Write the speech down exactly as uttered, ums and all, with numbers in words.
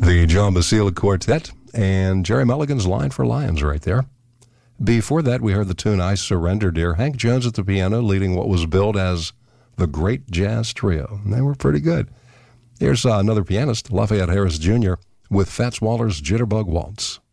The John Basile Quartet and Jerry Mulligan's Line for Lions right there. Before that, we heard the tune I Surrender, Dear. Hank Jones at the piano leading what was billed as the Great Jazz Trio. And they were pretty good. Here's uh, another pianist, Lafayette Harris Junior with Fats Waller's Jitterbug Waltz.